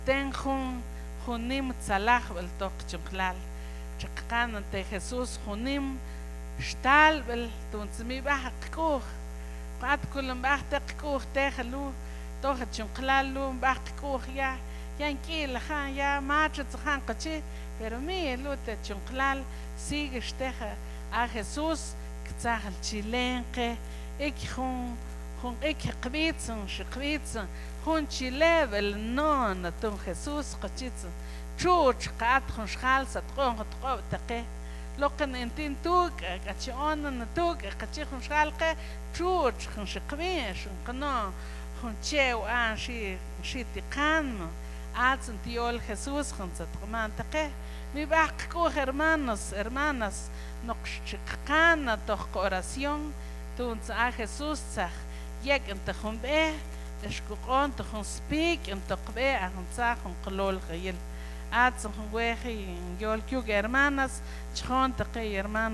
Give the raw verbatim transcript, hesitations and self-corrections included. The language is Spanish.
ten jun junim tzalaj bel tok chunklal chaqan ante Jesús junim shtal bel tuntzmi baj qkuj qat kulam baj taqkuj tejalu toch chunklal lu baj qkuj ya yan kil jan ya mach tzhan qachi pero mi lu te chunklal sigue steja a Jesús ktzahal chilenque ik jun jun ik qbitzun shqbitzun jun chilevel no na tun Jesús qachitz chuch qat jun shal sat qon qot taqe loqen entin tuk qachon na tuk qachi jun shalqe chuch jun shqbish qno jun chew an shi shi tiqan atz tiol Jesús jun sat qman taqe mi baqku hermanos hermanas noqchqan toq oración tun a Jesús tzaj yek ente jun be eshkuqon to jun speak ente qbe a jun tzaj jun qlol khayel atz jun weji yol kyug hermanas chjon taqe hermanas